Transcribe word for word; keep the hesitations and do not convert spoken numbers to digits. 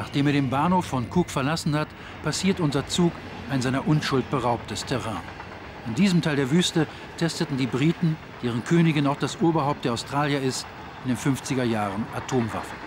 Nachdem er den Bahnhof von Cook verlassen hat, passiert unser Zug ein seiner Unschuld beraubtes Terrain. In diesem Teil der Wüste testeten die Briten, deren Königin auch das Oberhaupt der Australier ist, in den fünfziger Jahren Atomwaffen.